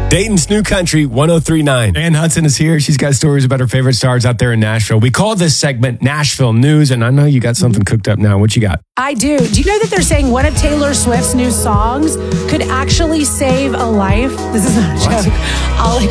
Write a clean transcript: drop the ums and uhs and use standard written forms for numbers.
Dayton's New Country 103.9. Ann Hudson is here. She's got stories about her favorite stars out there in Nashville. We call this segment Nashville News, and I know you got something cooked up now. What you got? I do. Do you know that they're saying one of Taylor Swift's new songs could actually save a life? This is not a joke.